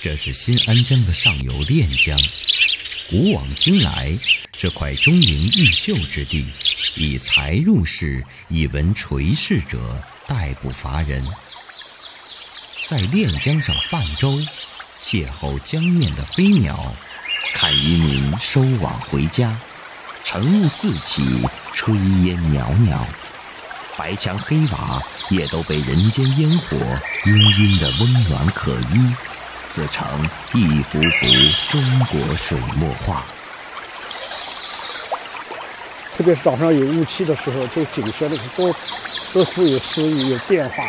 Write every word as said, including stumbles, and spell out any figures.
这是新安江的上游练江。古往今来，这块钟灵毓秀之地，以才入仕、以文垂仕者殆不乏人。在练江上泛舟，邂逅江面的飞鸟，看渔民收网回家，晨雾四起，炊烟袅袅，白墙黑瓦也都被人间烟火氤氲的温暖可依，自成一幅幅中国水墨画。 特别是早上有雾气的时候，这个景色那个多多富有诗意，有变化。